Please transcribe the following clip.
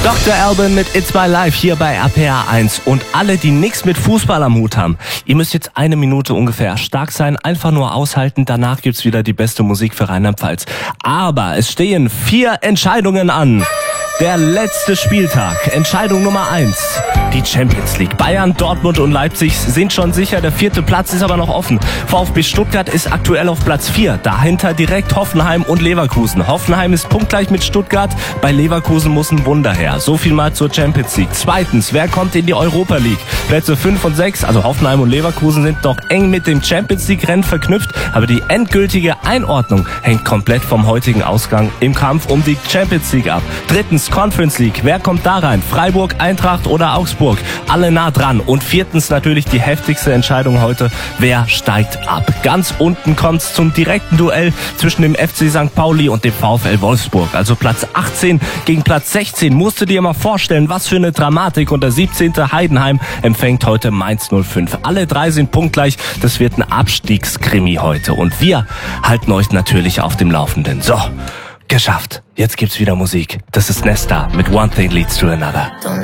Dr. Alban mit It's My Life hier bei RPR 1. Und alle, die nichts mit Fußball am Hut haben, ihr müsst jetzt 1 Minute ungefähr stark sein, einfach nur aushalten. Danach gibt's wieder die beste Musik für Rheinland-Pfalz. Aber es stehen 4 Entscheidungen an. Der letzte Spieltag. Entscheidung Nummer 1. Die Champions League. Bayern, Dortmund und Leipzig sind schon sicher. Der 4. Platz ist aber noch offen. VfB Stuttgart ist aktuell auf Platz 4. Dahinter direkt Hoffenheim und Leverkusen. Hoffenheim ist punktgleich mit Stuttgart. Bei Leverkusen muss ein Wunder her. So viel mal zur Champions League. Zweitens, wer kommt in die Europa League? Plätze 5 und 6, also Hoffenheim und Leverkusen, sind noch eng mit dem Champions League Rennen verknüpft. Aber die endgültige Einordnung hängt komplett vom heutigen Ausgang im Kampf um die Champions League ab. Drittens, Conference League. Wer kommt da rein? Freiburg, Eintracht oder Augsburg? Alle nah dran. Und viertens natürlich die heftigste Entscheidung heute. Wer steigt ab? Ganz unten kommt's zum direkten Duell zwischen dem FC St. Pauli und dem VfL Wolfsburg. Also Platz 18 gegen Platz 16. Musst du dir mal vorstellen, was für eine Dramatik. Und der 17. Heidenheim empfängt heute Mainz 05. Alle 3 sind punktgleich. Das wird ein Abstiegskrimi heute. Und wir halten euch natürlich auf dem Laufenden. So, geschafft. Jetzt gibt's wieder Musik. Das ist Nesta mit One Thing Leads to Another.